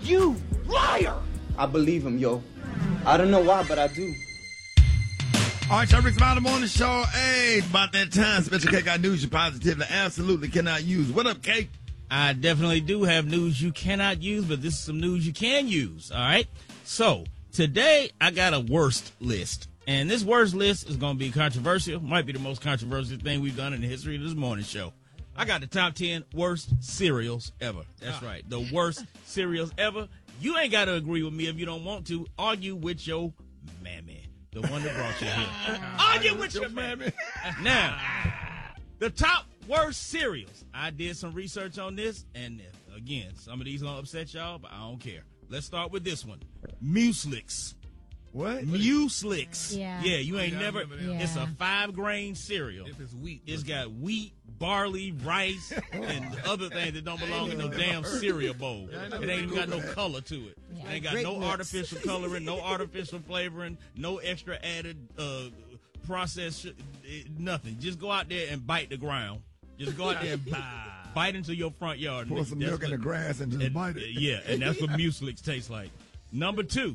You liar! I believe him, yo. I don't know why, but I do. All right, y'all, Rick Smiley Morning Show. Hey, it's about that time. Special K got news you positively absolutely cannot use. What up, K? I definitely do have news you cannot use, but this is some news you can use, all right? So, today I got a worst list. And this worst list is going to be controversial. Might be the most controversial thing we've done in the history of this morning show. I got the top 10 worst cereals ever. That's right. The worst cereals ever. You ain't got to agree with me if you don't want to. Argue with your mammy, the one that brought you here. Argue with your mammy. Now, the top worst cereals. I did some research on this, and again, some of these going to upset y'all, but I don't care. Let's start with this one. Mueslix. What? Mueslix. Yeah. Yeah, you ain't I never. remember that. It's a 5-grain cereal. If it's wheat. It's got wheat, barley, rice, and other things that don't belong in no damn cereal bowl. It ain't even got no color to it. Yeah. It ain't got Grape no nuts. artificial coloring, no artificial flavoring, no extra added processed nothing. Just go out there and bite the ground. Just go out there and bite into your front yard. Pour some milk in the grass and just bite it. Yeah, and that's what Mueslix tastes like. Number 2.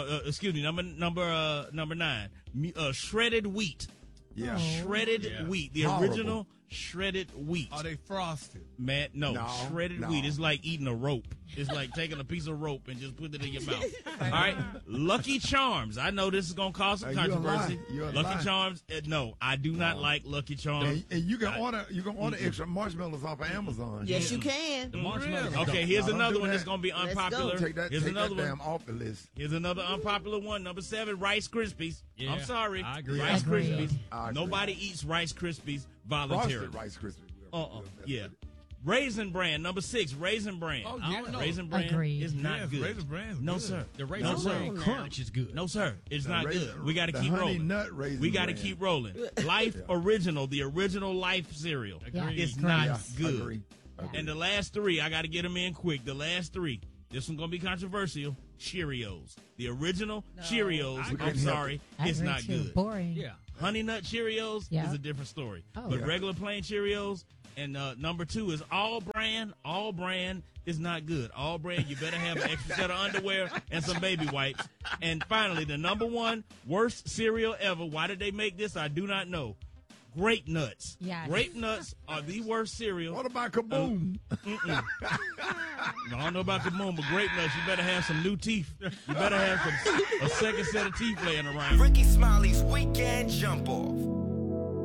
Number 9. Shredded wheat. Yeah. Shredded wheat. The Horrible. original shredded wheat. Are they frosted? Man, no. Shredded no. wheat is like eating a rope. It's like taking a piece of rope and just putting it in your mouth. All right? Lucky Charms. I know this is going to cause some You a controversy. lie. You a Lucky lie. Charms. No, I do not like Lucky Charms. And you can order extra marshmallows off of Amazon. Yes, you can. The marshmallows. Okay, here's No, don't another do one that. that's going to be Let's unpopular. go. Take that, Here's take another that one. damn off the list. Here's another unpopular one. Number 7, Rice Krispies. Yeah, I'm sorry. I agree. Rice I agree. Krispies. I agree. Nobody eats Rice Krispies voluntarily. Frosted Rice Krispies. Yeah. Raisin Bran, number 6, Raisin Bran. Oh, I yeah. don't know. Raisin Bran Agreed. is not Yes, good. Raisin Bran's No, good. sir. The No, Raisin sir. Bran Crunch is good. No, sir. It's The not raisin- good. We got to the keep honey rolling. nut Raisin We got to Bran. keep rolling. Life Original, the original Life cereal. Agreed. It's Agreed. not Yeah, good. agree. And the last 3, I got to get them in quick. The last 3. This one's going to be controversial. Cheerios. The original Cheerios, I I'm couldn't sorry, I it's agree not too. good. Boring. Yeah. Honey Nut Cheerios Yeah. is a different story. Oh. But Yeah. regular plain Cheerios and number 2 is All Brand. All Brand is not good. All Brand, you better have an extra set of underwear and some baby wipes. And finally, the number 1 worst cereal ever. Why did they make this? I do not know. Grape Nuts. Yes. Grape Nuts are the worst cereal. What about Kaboom? I don't know about the moon, but Grape Nuts, you better have some new teeth. You better have a second set of teeth laying around. Ricky Smiley's Weekend Jump Off.